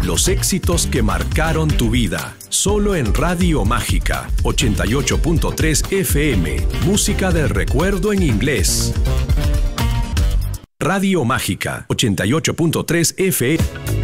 Los éxitos que marcaron tu vida. Solo en Radio Mágica 88.3 FM. Música del recuerdo en inglés. Radio Mágica 88.3 FM.